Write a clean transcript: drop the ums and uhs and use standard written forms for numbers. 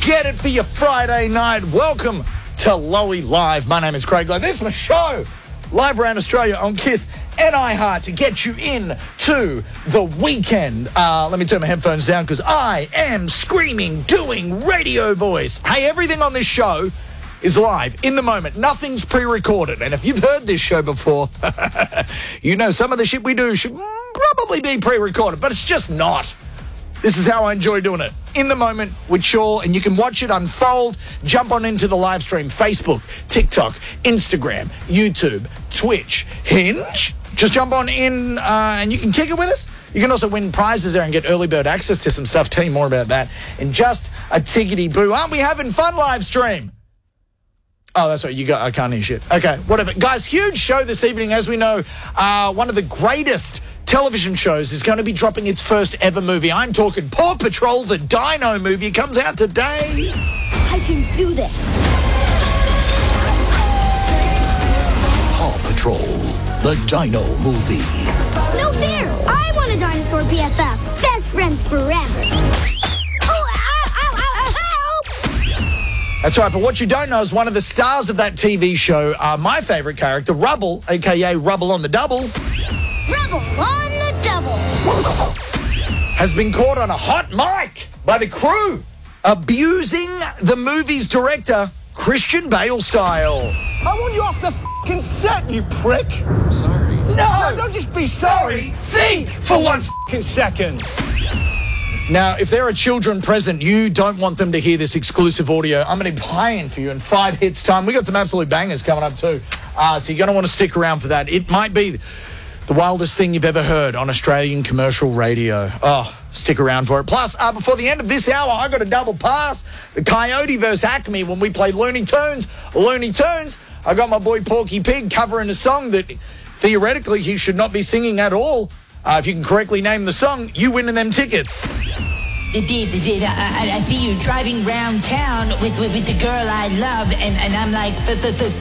get it for your Friday night. Welcome to Lowy Live. My name is Craig Lowe. This is my show, live around Australia on KISS and iHeart to get you in to the weekend. Let me turn my headphones down because I am screaming, doing radio voice. Hey, everything on this show is live in the moment. Nothing's pre-recorded. And if you've heard this show before, you know some of the shit we do should probably be pre-recorded, but it's just not. This is how I enjoy doing it. In the moment with Shaw, and you can watch it unfold. Jump on into the live stream. Facebook, TikTok, Instagram, YouTube, Twitch, Hinge. Just jump on in and you can kick it with us. You can also win prizes there and get early bird access to some stuff. Tell you more about that in just a tickety-boo. Aren't we having fun live stream? Oh, that's right. I can't hear shit. Okay, whatever. Guys, huge show this evening. As we know, one of the greatest television shows is going to be dropping its first ever movie. I'm talking Paw Patrol, the Dino movie. It comes out today. I can do this. Paw Patrol, the Dino movie. No fair. I want a dinosaur BFF. Best friends forever. That's right, but what you don't know is one of the stars of that TV show, my favourite character, Rubble, a.k.a. Rubble on the Double. Rubble on the double. Has been caught on a hot mic by the crew, abusing the movie's director, Christian Bale style. I want you off the f***ing set, you prick. I'm sorry. No, Don't just be sorry. think for 1 F***ing second. Now, if there are children present, you don't want them to hear this exclusive audio. I'm going to be playing for you in 5 hits time. We got some absolute bangers coming up too. So you're going to want to stick around for that. It might be the wildest thing you've ever heard on Australian commercial radio. Oh, stick around for it. Plus, before the end of this hour, I got a double pass. The Coyote versus Acme when we played Looney Tunes. Looney Tunes. I got my boy Porky Pig covering a song that theoretically he should not be singing at all. If you can correctly name the song, you win them tickets. I see you driving round town with the girl I love, and I'm like,